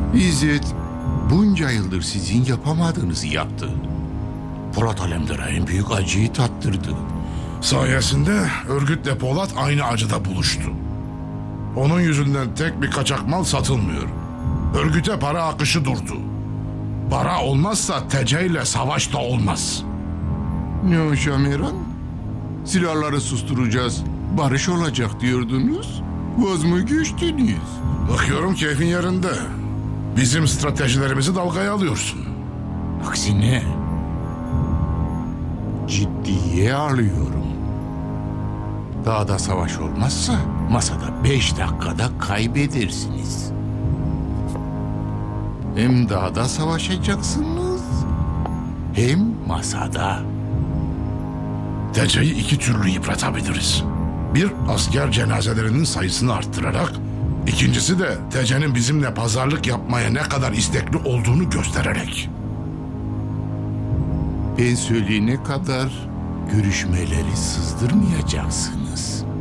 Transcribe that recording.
İzzet bunca yıldır sizin yapamadığınızı yaptı. Polat Alemdar'a en büyük acıyı tattırdı. Sayesinde örgütle Polat aynı acıda buluştu. Onun yüzünden tek bir kaçak mal satılmıyor. Örgüte para akışı durdu. Para olmazsa TC ile savaş da olmaz. Ne o Şamiran? Silahları susturacağız, barış olacak diyordunuz. Vaz mı geçtiniz? Bakıyorum keyfin yerinde. Bizim stratejilerimizi dalgaya alıyorsun. Aksine ciddiye alıyorum. Dağda savaş olmazsa masada 5 dakikada kaybedersiniz. Hem dağda savaşacaksınız hem masada. TC'yi iki türlü yıpratabiliriz. Bir, asker cenazelerinin sayısını arttırarak, ikincisi de TC'nin bizimle pazarlık yapmaya ne kadar istekli olduğunu göstererek. Ben söyleyene kadar görüşmeleri sızdırmayacaksınız.